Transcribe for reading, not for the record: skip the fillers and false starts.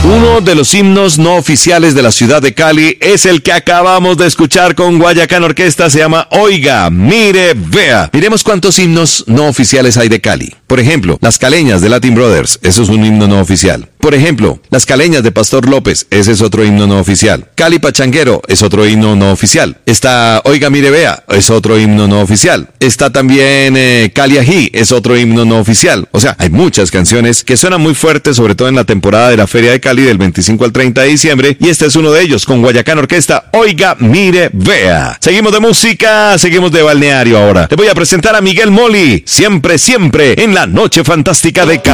Uno de los himnos no oficiales de la ciudad de Cali es el que acabamos de escuchar con Guayacán Orquesta, se llama Oiga, Mire, Vea. Miremos cuántos himnos no oficiales hay de Cali. Por ejemplo, Las Caleñas de Latin Brothers, eso es un himno no oficial. Por ejemplo, Las Caleñas de Pastor López, ese es otro himno no oficial. Cali Pachanguero es otro himno no oficial. Está Oiga, Mire, Vea, es otro himno no oficial. Está también Cali Ají, es otro himno no oficial. O sea, hay muchas canciones que suenan muy fuertes, sobre todo en la temporada de la Feria de Cali del 25 al 30 de diciembre, y este es uno de ellos, con Guayacán Orquesta, Oiga, Mire, Vea. Seguimos de música, seguimos de balneario ahora. Te voy a presentar a Miguel Moli, siempre, siempre, en la Noche Fantástica de Cali.